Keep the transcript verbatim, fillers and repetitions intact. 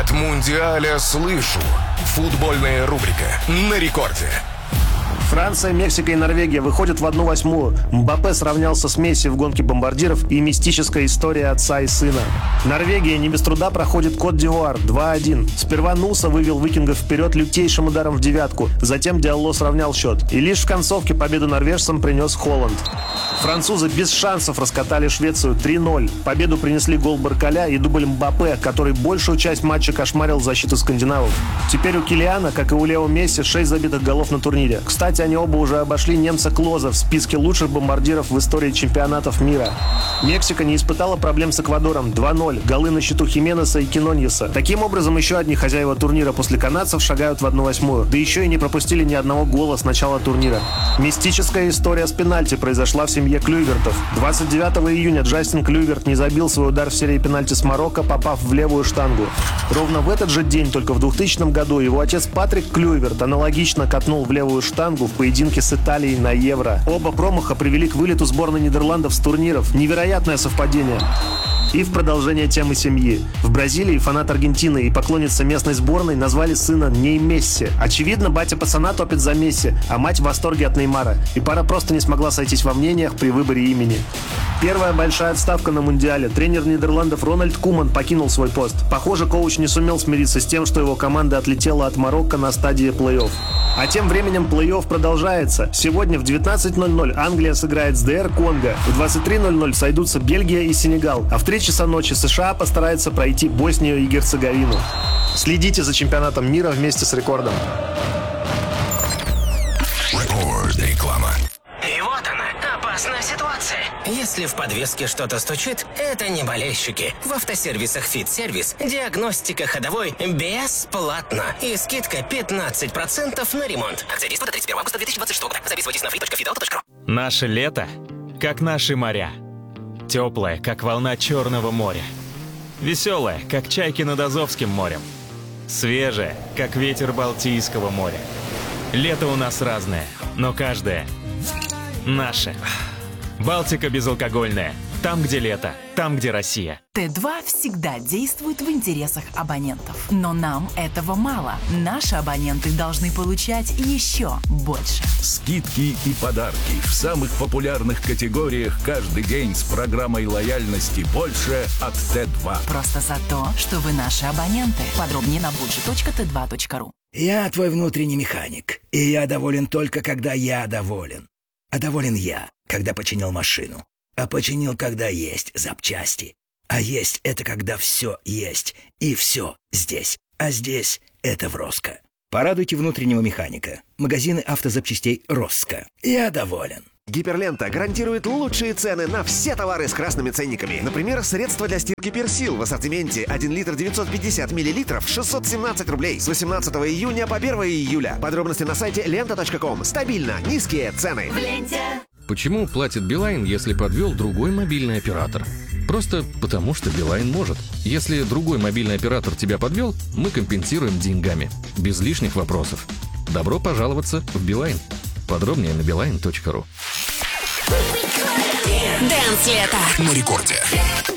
От Мундиаля слышу. Футбольная рубрика на рекорде. Франция, Мексика и Норвегия выходят в одну восьмую. Мбаппе сравнялся с Месси в гонке бомбардиров и мистическая история отца и сына. Норвегия не без труда проходит Кот-д'Ивуар два один. Сперва Нуса вывел викингов вперед лютейшим ударом в девятку. Затем Диалло сравнял счет. И лишь в концовке победу норвежцам принес Холланд. Французы без шансов раскатали Швецию три ноль. Победу принесли гол Баркаля и дубль Мбаппе, который большую часть матча кошмарил защиту скандинавов. Теперь у Килиана, как и у Лео Месси, шесть забитых голов на турнире. Кстати, они оба уже обошли немца Клоза в списке лучших бомбардиров в истории чемпионатов мира. Мексика не испытала проблем с Эквадором. два ноль. Голы на счету Хименеса и Киноньеса. Таким образом, еще одни хозяева турнира после канадцев шагают в одну восьмую. Да еще и не пропустили ни одного гола с начала турнира. Мистическая история с пенальти произошла в семье Клюйвертов. двадцать девятого июня Джастин Клюйверт не забил свой удар в серии пенальти с Марокко, попав в левую штангу. Ровно в этот же день, только в двухтысячном году, его отец Патрик Клюйверт аналогично катнул в левую штангу в поединке с Италией на Евро. Оба промаха привели к вылету сборной Нидерландов с турниров. Невероятное совпадение. И в продолжение темы семьи. В Бразилии фанат Аргентины и поклонница местной сборной назвали сына Ней Месси. Очевидно, батя пацана топит за Месси, а мать в восторге от Неймара. И пара просто не смогла сойтись во мнениях при выборе имени. Первая большая отставка на Мундиале. Тренер Нидерландов Рональд Куман покинул свой пост. Похоже, коуч не сумел смириться с тем, что его команда отлетела от Марокко на стадии плей-офф. А тем временем плей-офф продолжается. Сегодня в девятнадцать ноль ноль Англия сыграет с ДР Конго. В двадцать три ноль ноль сойдутся Бельгия и Сенегал. А в три часа ночи США постарается пройти Боснию и Герцеговину. Следите за чемпионатом мира вместе с Рекордом. Рекорд. Реклама. И вот она, опасная ситуация. Если в подвеске что-то стучит, это не болельщики. В автосервисах «Фит-сервис» диагностика ходовой бесплатно. И скидка пятнадцать процентов на ремонт. Акция действует до тридцать первого августа две тысячи двадцать шестого года. Записывайтесь на фит точка фидауто точка ру. Наше лето, как наши моря. Теплое, как волна Черного моря. Веселое, как чайки над Азовским морем. Свежее, как ветер Балтийского моря. Лето у нас разное, но каждое наше. Балтика безалкогольная. Там, где лето, там, где Россия. Т два всегда действует в интересах абонентов. Но нам этого мало. Наши абоненты должны получать еще больше. Скидки и подарки в самых популярных категориях каждый день с программой лояльности «Больше» от Т два. Просто за то, что вы наши абоненты. Подробнее на буджи точка тэ два точка ру. Я твой внутренний механик, и я доволен только, когда я доволен. А доволен я, когда починил машину. А починил, когда есть запчасти. А есть — это когда все есть. И все здесь. А здесь — это в Роско. Порадуйте внутреннего механика. Магазины автозапчастей Роско. Я доволен. Гиперлента гарантирует лучшие цены на все товары с красными ценниками. Например, средства для стирки Персил в ассортименте один литр девятьсот пятьдесят миллилитров шестьсот семнадцать рублей с восемнадцатого июня по первого июля. Подробности на сайте лента точка ком. Стабильно низкие цены. В ленте. Почему платит Билайн, если подвел другой мобильный оператор? Просто потому, что Билайн может. Если другой мобильный оператор тебя подвел, мы компенсируем деньгами. Без лишних вопросов. Добро пожаловаться в Билайн. Подробнее на билайн точка ру. Дэнс лето. На рекорде.